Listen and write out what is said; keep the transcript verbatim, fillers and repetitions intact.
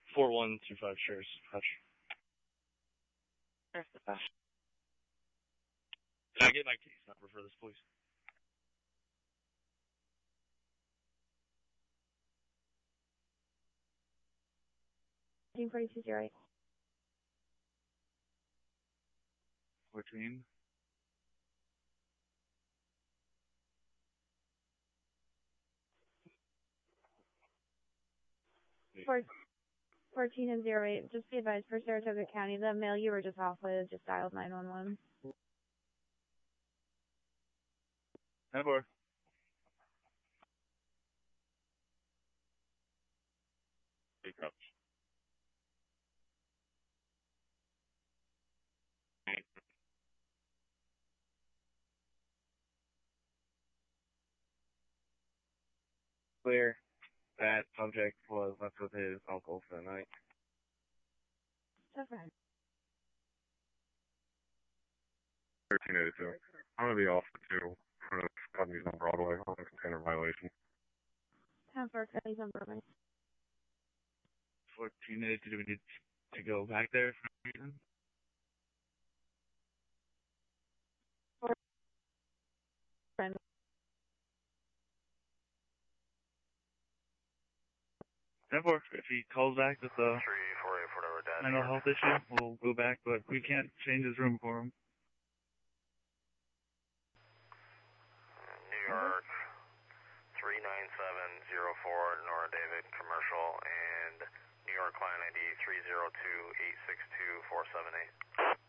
four one two five shares. Hutch. There's the bus. Can I get my case number for this, please? fourteen forty-two zero eight. fourteen. Four, fourteen and zero eight. Just be advised for Saratoga County, the mail you were just off with just dialed nine one one. ten four. Hey, Crouch. Clear. That subject was left with his uncle for the night. That's right. thirteen eighty-two. I'm going to be off for two for this Cuddy's on Broadway on a container violation. ten four, Cuddy's on Broadway. fourteen eighty-two, do we need to go back there for any reason? Friend. ten four, if he calls back with a mental health issue, we'll go back, but we can't change his room for him. New York, three nine seven zero four, Nora David, commercial, and New York client I D three zero two eight six two four seven eight.